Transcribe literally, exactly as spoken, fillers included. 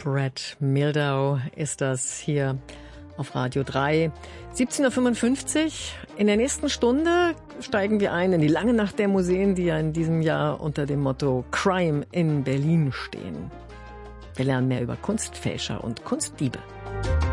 Brad Mehldau ist das hier auf Radio drei. siebzehn Uhr fünfundfünfzig. In der nächsten Stunde steigen wir ein in die lange Nacht der Museen, die ja in diesem Jahr unter dem Motto Crime in Berlin stehen. Wir lernen mehr über Kunstfälscher und Kunstdiebe.